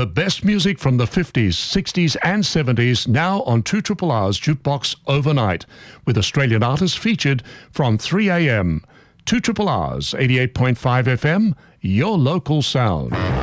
The best music from the 50s, 60s and 70s now on 2RRR's Jukebox Overnight, with Australian artists featured from 3 a.m. 2RRR's 88.5 FM, your local sound.